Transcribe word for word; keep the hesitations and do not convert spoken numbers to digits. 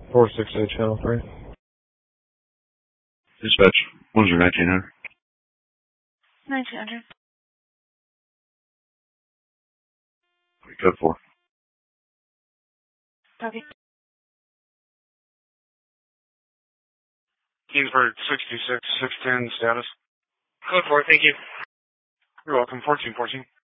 four six eight, channel three. Dispatch, one zero nineteen hundred. nineteen hundred. Code four. Copy. Kingsburg sixty-six, six ten, status. Code four, thank you. You're welcome, fourteen fourteen.